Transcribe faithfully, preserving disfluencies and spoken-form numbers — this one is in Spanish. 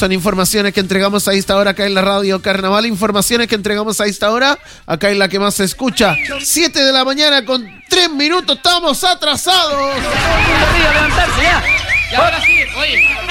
Son informaciones que entregamos a esta hora acá en la radio Carnaval. Informaciones que entregamos a esta hora acá en la que más se escucha. siete de la mañana con tres minutos. Estamos atrasados. levantarse ya. Y ahora sí, oye.